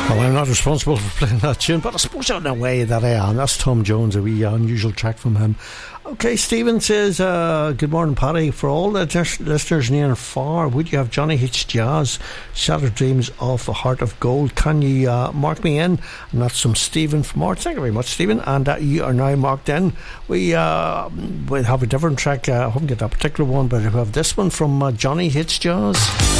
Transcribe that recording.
Well, I'm not responsible for playing that tune, but I suppose in a way that I am. That's Tom Jones, a wee unusual track from him. Okay, Stephen says, good morning, Paddy. For all the listeners near and far, would you have Johnny H. Jazz, Shattered Dreams of a Heart of Gold? Can you mark me in? And that's from Stephen from March. Thank you very much, Stephen. And you are now marked in. We'll have a different track. I haven't got that particular one, but we have this one from Johnny H. Jazz.